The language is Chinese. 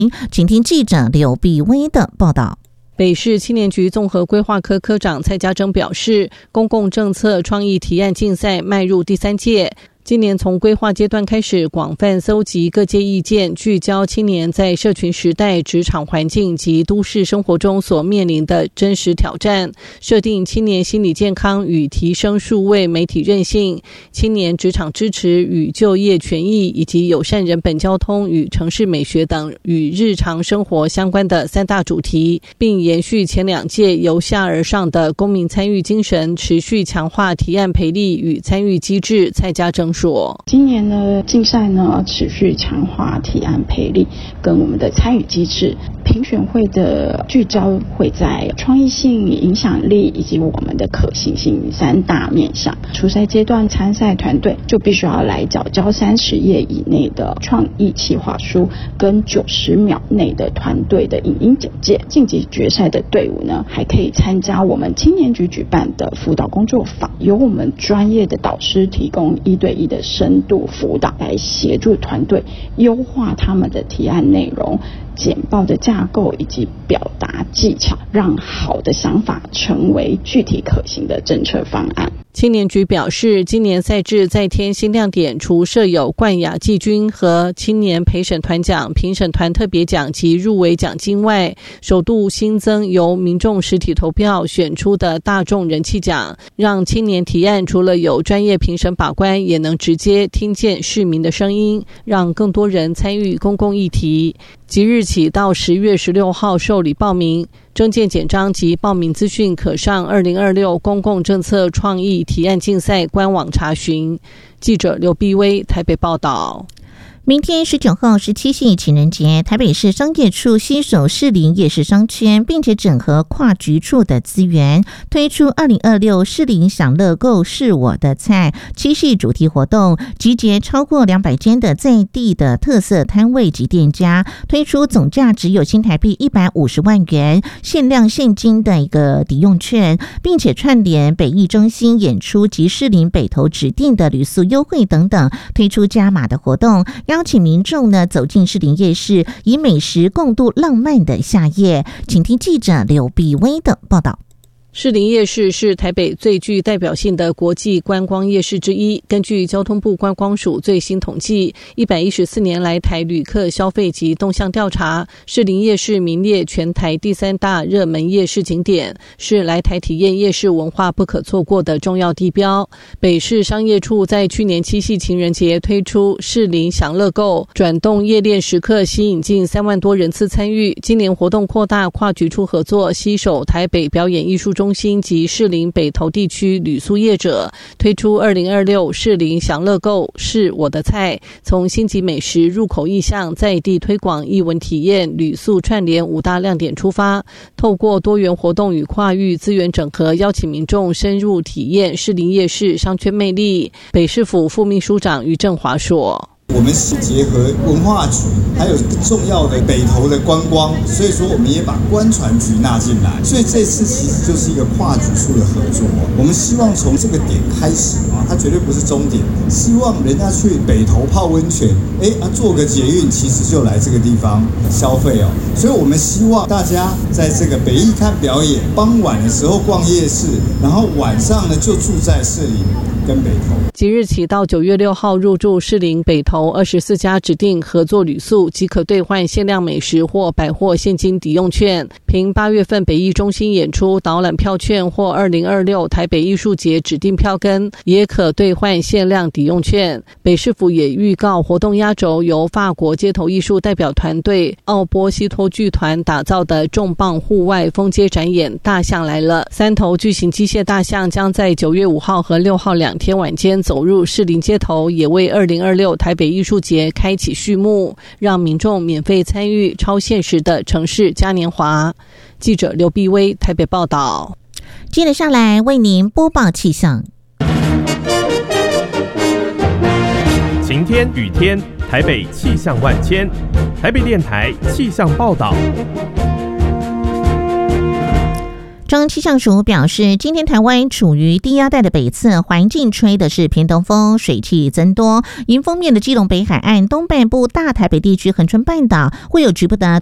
请听记者刘碧薇的报道。 北市青年局综合规划科科长蔡家珍表示，公共政策创意提案竞赛迈入第3届。今年从规划阶段开始，广泛搜集各界意见，聚焦青年在社群时代、职场环境及都市生活中所面临的真实挑战，设定青年心理健康与提升数位媒体韧性、青年职场支持与就业权益，以及友善人本交通与城市美学等与日常生活相关的3大主题，并延续前2届由下而上的公民参与精神，持续强化提案培力与参与机制。蔡家珍说， 今年的竞赛呢，持续强化提案培力跟我们的参与机制。评选会的聚焦会在创意性、影响力以及我们的可行性3大面向。初赛阶段参赛团队就必须要来缴交30页以内的创意企划书跟90秒内的团队的影音简介。晋级决赛的队伍呢，还可以参加我们青年局举办的辅导工作坊，由我们专业的导师提供1对1的深度辅导，来协助团队优化他们的提案内容、简报的架构以及表达技巧，让好的想法成为具体可行的政策方案。 青年局表示，今年赛制再添新亮点，除设有冠亚季军和青年陪审团奖、评审团特别奖及入围奖金外，首度新增由民众实体投票选出的大众人气奖，让青年提案除了有专业评审把关，也能直接听见市民的声音，让更多人参与公共议题。即日起到10月16号受理报名，证件简章及报名资讯可上2026公共政策创意提案竞赛官网查询。记者刘碧薇台北报道。 明天19号是7夕情人节，台北市商业处携手士林夜市商圈，并且整合跨局处的资源，推出2026士林享乐购是我的菜7夕主题活动，集结超过200间的在地的特色摊位及店家，推出总价只有新台币150万元限量现金的一个抵用券，并且串联北艺中心演出及士林北投指定的旅宿优惠等等，推出加码的活动，邀请民众呢走进士林夜市，以美食共度浪漫的夏夜。请听记者刘碧薇的报道。 士林夜市是台北最具代表性的国际观光夜市之一。根据交通部观光署最新统计，114年来台旅客消费及动向调查，士林夜市名列全台第3大热门夜市景点，是来台体验夜市文化不可错过的重要地标。北市商业处在去年7夕情人节推出士林享乐购，转动夜练时刻，吸引近3万多人次参与。今年活动扩大跨局处合作，携手台北表演艺术中心及士林北投地区旅宿业者，推出2026士林享乐购是我的菜，从星级美食、入口意象、在地推广、艺文体验、旅宿串联5大亮点出发，透过多元活动与跨域资源整合，邀请民众深入体验士林夜市商圈魅力。北市府副秘书长于正华说， 我们是结合文化局还有重要的北投的观光，所以说我们也把观传局纳进来，所以这次其实就是一个跨局处的合作。我们希望从这个点开始啊，它绝对不是终点，希望人家去北投泡温泉，坐个捷运其实就来这个地方消费哦。所以我们希望大家在这个北艺看表演，傍晚的时候逛夜市，然后晚上呢就住在士林跟北投。 即日起到9月6号入住士林北投24家指定合作旅宿，即可兑换限量美食或百货现金抵用券。凭8月份北艺中心演出导览票券或2026台北艺术节指定票根，也可兑换限量抵用券。北市府也预告，活动压轴由法国街头艺术代表团队奥波西托剧团打造的重磅户外风街展演《大象来了》，3头巨型机械大象将在9月5号和6号2天晚间走入士林街头，也为2026台北艺术节开启序幕，让民众免费参与超现实的城市嘉年华。记者刘碧薇台北报道。 接着上来为您播报气象。 晴天雨天，台北气象万千。台北电台气象报道。 中央气象署表示，今天台湾处于低压带的北侧，环境吹的是偏东风，水汽增多。迎风面的基隆北海岸东半部、大台北地区、恒春半岛会有局部的